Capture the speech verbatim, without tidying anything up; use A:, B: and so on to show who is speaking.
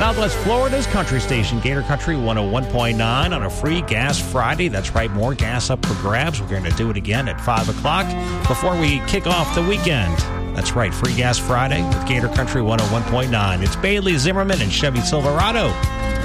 A: Southwest Florida's country station, Gator Country one oh one point nine on a free Gas Friday. That's right, more gas up for grabs. We're going to do it again at five o'clock before we kick off the weekend. That's right, free Gas Friday with Gator Country one oh one point nine. It's Bailey Zimmerman and Chevy Silverado